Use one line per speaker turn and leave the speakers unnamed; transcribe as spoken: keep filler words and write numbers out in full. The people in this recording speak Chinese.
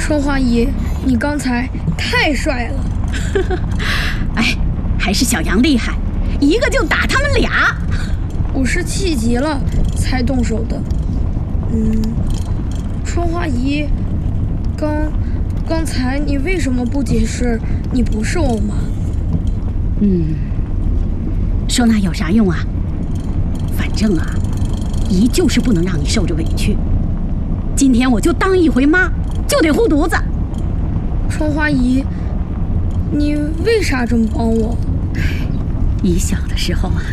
春花姨，你刚才太帅了。
哎，还是小杨厉害，一个就打他们俩。
我是气急了才动手的。嗯，春花姨，刚刚才你为什么不解释你不是我妈？
嗯，说那有啥用啊？反正啊，姨就是不能让你受着委屈。今天我就当一回妈，就得护犊子。
春花姨，你为啥这么帮我？
姨小的时候啊，